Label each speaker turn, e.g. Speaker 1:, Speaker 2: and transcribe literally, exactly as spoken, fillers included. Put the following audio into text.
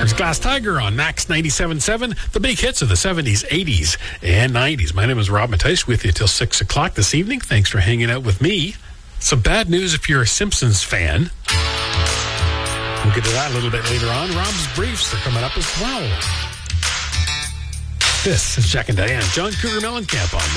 Speaker 1: There's Glass Tiger on Max ninety-seven point seven, the big hits of the seventies, eighties, and nineties. My name is Rob Matthijs with you till six o'clock this evening. Thanks for hanging out with me. Some bad news if you're a Simpsons fan. We'll get to that a little bit later on. Rob's Briefs are coming up as well. This is Jack and Diane. John Cougar Mellencamp on